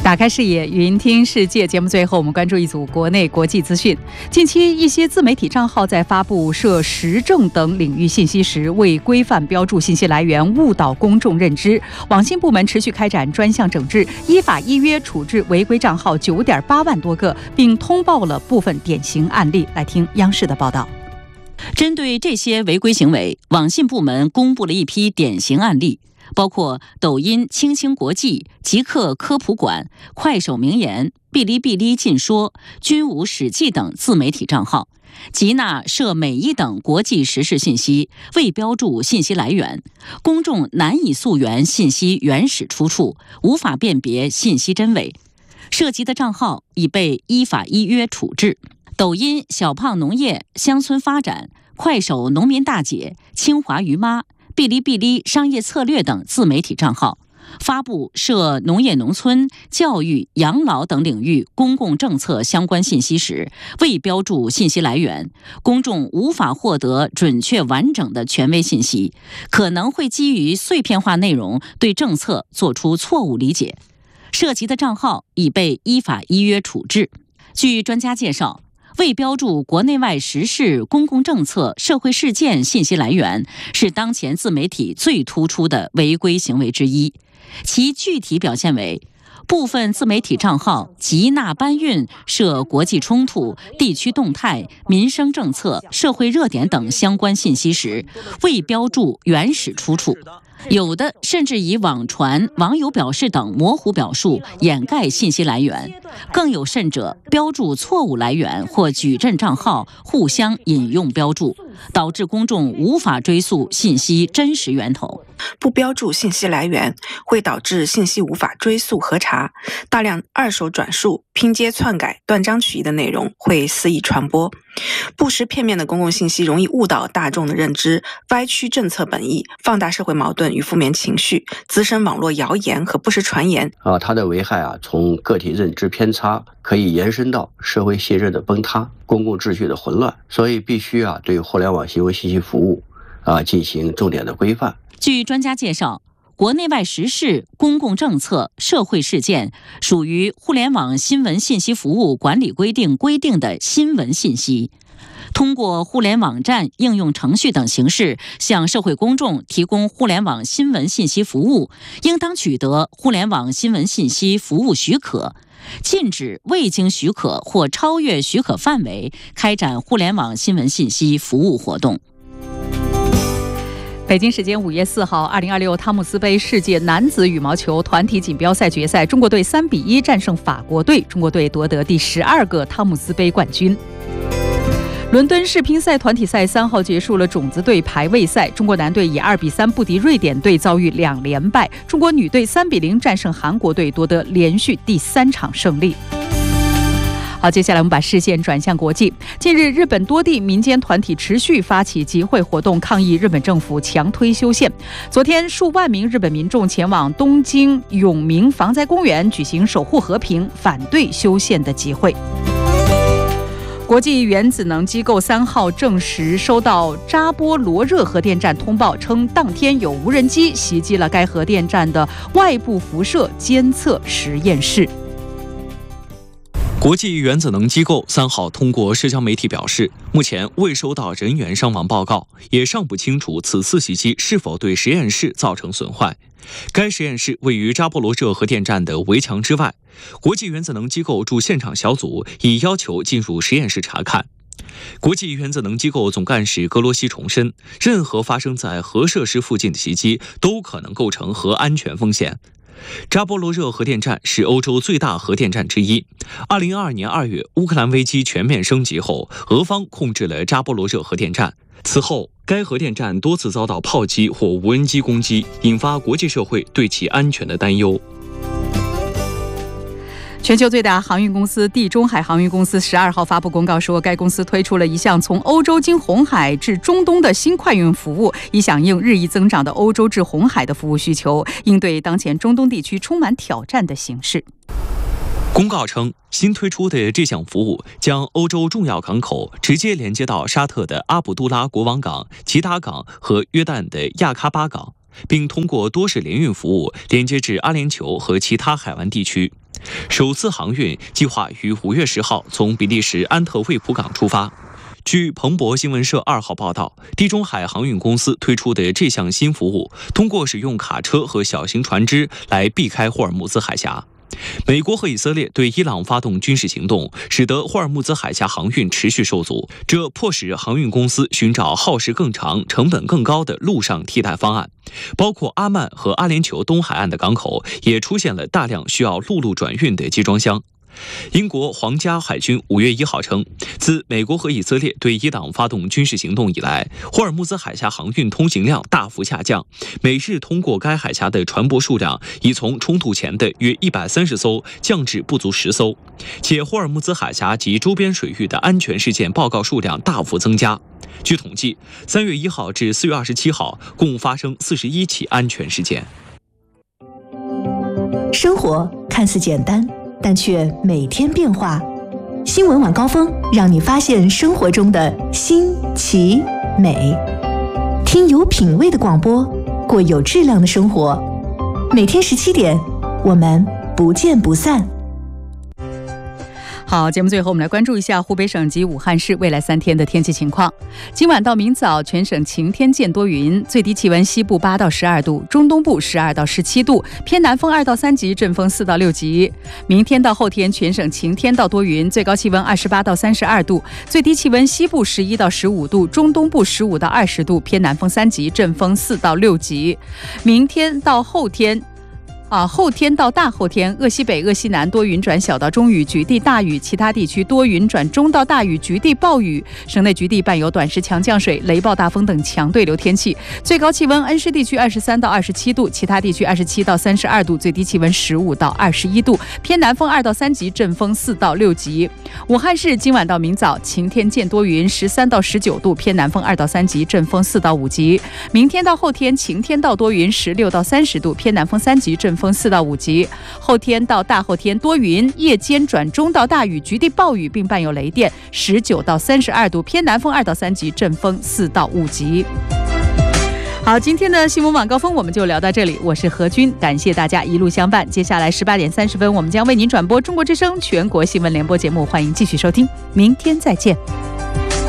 打开视野，云听世界。节目最后，我们关注一组国内国际资讯。近期，一些自媒体账号在发布涉时政等领域信息时，未规范标注信息来源，误导公众认知。网信部门持续开展专项整治，依法依约处置违规账号9.8万多个，并通报了部分典型案例。来听央视的报道。 针对这些违规行为，网信部门公布了一批典型案例。包括抖音青青国际、极客科普馆、快手名言、哔哩哔哩尽说、军武史记等自媒体账号，集纳涉美伊等国际时事信息，未标注信息来源，公众难以溯源信息原始出处，无法辨别信息真伪。涉及的账号已被依法依约处置。抖音小胖农业乡村发展、快手农民大姐、清华鱼妈、哔哩哔哩商业策略等自媒体账号发布涉农业农村、教育、养老等领域公共政策相关信息时，未标注信息来源，公众无法获得准确完整的权威信息，可能会基于碎片化内容对政策做出错误理解。涉及的账号已被依法依约处置。据专家介绍，未标注国内外时事、公共政策、社会事件信息来源是当前自媒体最突出的违规行为之一。其具体表现为：部分自媒体账号集纳搬运涉国际冲突、地区动态、民生政策、社会热点等相关信息时，未标注原始出处。有的甚至以网传、网友表示等模糊表述掩盖信息来源，更有甚者标注错误来源或矩阵账号互相引用标注，导致公众无法追溯信息真实源头。 不标注信息来源会导致信息无法追溯核查，大量二手转述、拼接篡改、断章取义的内容会肆意传播，不实片面的公共信息容易误导大众的认知，歪曲政策本意，放大社会矛盾与负面情绪，滋生网络谣言和不实传言。 它的危害从个体认知偏差可以延伸到社会信任的崩塌、公共秩序的混乱，所以必须对互联网新闻信息服务进行重点的规范。 据专家介绍，国内外时事、公共政策、社会事件属于互联网新闻信息服务管理规定规定的新闻信息。通过互联网站、应用程序等形式向社会公众提供互联网新闻信息服务，应当取得互联网新闻信息服务许可，禁止未经许可或超越许可范围开展互联网新闻信息服务活动。 北京时间5月4号，2026汤姆斯杯世界男子羽毛球团体锦标赛决赛，中国队3-1战胜法国队，中国队夺得第12个汤姆斯杯冠军。伦敦世乒赛团体赛3号结束了种子队排位赛，中国男队以2-3不敌瑞典队，遭遇2连败。中国女队3-0战胜韩国队，夺得连续第3场胜利。好，接下来我们把视线转向国际。近日，日本多地民间团体持续发起集会活动，抗议日本政府强推修宪。昨天，数万名日本民众前往东京永明防灾公园举行守护和平、反对修宪的集会。国际原子能机构3号证实收到扎波罗热核电站通报，称当天有无人机袭击了该核电站的外部辐射监测实验室。 国际原子能机构3号通过社交媒体表示，目前未收到人员伤亡报告，也尚不清楚此次袭击是否对实验室造成损坏。该实验室位于扎波罗热核电站的围墙之外，国际原子能机构驻现场小组已要求进入实验室查看。国际原子能机构总干事格罗西重申，任何发生在核设施附近的袭击都可能构成核安全风险。扎波罗热核电站是欧洲最大核电站之一。2022年2月，乌克兰危机全面升级后，俄方控制了扎波罗热核电站。此后，该核电站多次遭到炮击或无人机攻击，引发国际社会对其安全的担忧。 全球最大航运公司地中海航运公司12号发布公告说，该公司推出了一项从欧洲经红海至中东的新快运服务，以响应日益增长的欧洲至红海的服务需求，应对当前中东地区充满挑战的形势。 公告称，新推出的这项服务将欧洲重要港口直接连接到沙特的阿卜杜拉国王港、吉达港和约旦的亚喀巴港，并通过多式联运服务连接至阿联酋和其他海湾地区。 首次航运计划于5月10号从比利时安特卫普港出发。据彭博新闻社2号报道，地中海航运公司推出的这项新服务，通过使用卡车和小型船只来避开霍尔木兹海峡。美国和以色列对伊朗发动军事行动，使得霍尔木兹海峡航运持续受阻，这迫使航运公司寻找耗时更长、成本更高的陆上替代方案。包括阿曼和阿联酋东海岸的港口也出现了大量需要陆路转运的集装箱。英国皇家海军5月1号称，自美国和以色列对伊朗发动军事行动以来，霍尔木兹海峡航运通行量大幅下降，每日通过该海峡的船舶数量已从冲突前的约130艘降至不足10艘，且霍尔木兹海峡及周边水域的安全事件报告数量大幅增加。据统计，3月1号至4月27号共发生41起安全事件。 生活看似简单，但却每天变化。新闻晚高峰让你发现生活中的新奇美，听有品味的广播，过有质量的生活。每天17点，我们不见不散。 好，节目最后我们来关注一下湖北省及武汉市未来3天的天气情况。今晚到明早，全省晴天见多云，最低气温西部8到12度，中东部12到17度，偏南风2到3级，阵风4到6级。明天到后天，全省晴天到多云，最高气温28到32度，最低气温西部11到15度，中东部15到20度，偏南风3级，阵风4到6级。明天到后天后天到大后天，鄂西北、鄂西南多云转小到中雨，局地大雨，其他地区多云转中到大雨，局地暴雨，省内局地伴有短时强降水、雷暴大风等强对流天气。最高气温恩施地区23到27度，其他地区27到32度，最低气温15到21度，偏南风2到3级，阵风4到6级。武汉市今晚到明早晴天见多云，13到19度，偏南风2到3级，阵风4到5级。明天到后天晴天到多云，16到30度，偏南风3级，阵风4到5级。后天到大后天多云，夜间转中到大雨，局地暴雨并伴有雷电，19到32度，偏南风2到3级，阵风4到5级。好，今天的新闻晚高峰我们就聊到这里，我是何军，感谢大家一路相伴。接下来18点30分，我们将为您转播中国之声全国新闻联播节目，欢迎继续收听，明天再见。